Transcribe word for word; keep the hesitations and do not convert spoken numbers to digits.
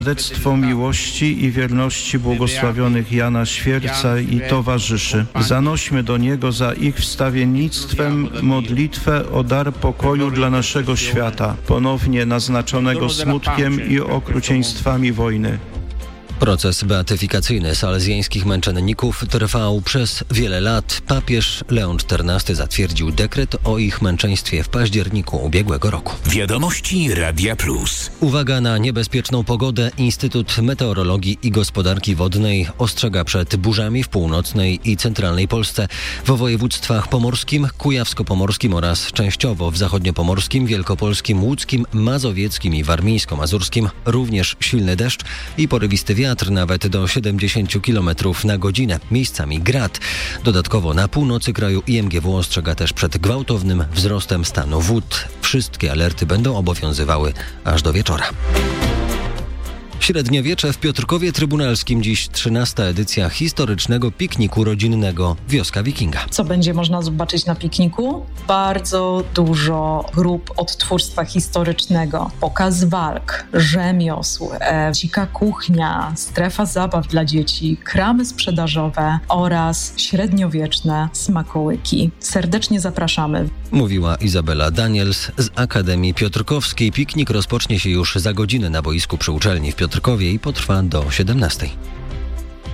Świadectwo miłości i wierności błogosławionych Jana Świerca i towarzyszy. Zanośmy do Niego za ich wstawiennictwem modlitwę o dar pokoju dla naszego świata, ponownie naznaczonego smutkiem i okrucieństwami wojny. Proces beatyfikacyjny salezjańskich męczenników trwał przez wiele lat. Papież Leon czternasty zatwierdził dekret o ich męczeństwie w październiku ubiegłego roku. Wiadomości Radia Plus. Uwaga na niebezpieczną pogodę. Instytut Meteorologii i Gospodarki Wodnej ostrzega przed burzami w północnej i centralnej Polsce, w województwach pomorskim, kujawsko-pomorskim oraz częściowo w zachodniopomorskim, wielkopolskim, łódzkim, mazowieckim i warmińsko-mazurskim. Również silny deszcz i porywisty wiatr. Wiatr nawet do siedemdziesiąt kilometrów na godzinę, miejscami grad. Dodatkowo na północy kraju I M G W ostrzega też przed gwałtownym wzrostem stanu wód. Wszystkie alerty będą obowiązywały aż do wieczora. Średniowiecze w Piotrkowie Trybunalskim. Dziś trzynasta edycja historycznego pikniku rodzinnego Wioska Wikinga. Co będzie można zobaczyć na pikniku? Bardzo dużo grup odtwórstwa historycznego, pokaz walk, rzemiosł, e, dzika kuchnia, strefa zabaw dla dzieci, kramy sprzedażowe oraz średniowieczne smakołyki. Serdecznie zapraszamy. Mówiła Izabela Daniels z Akademii Piotrkowskiej. Piknik rozpocznie się już za godzinę na boisku przy uczelni w Piotrkowie i potrwa do siedemnastej.